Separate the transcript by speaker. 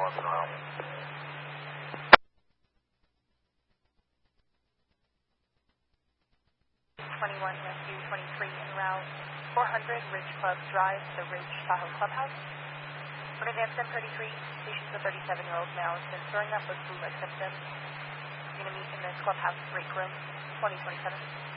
Speaker 1: North and around.
Speaker 2: 21 Rescue 23 en route 400 Ridge Club Drive, the Ridge Tahoe Clubhouse. For advance 1033, patients with 37-year-old male has been throwing up with flu-like symptoms. You're going to meet in the clubhouse break room, 2027.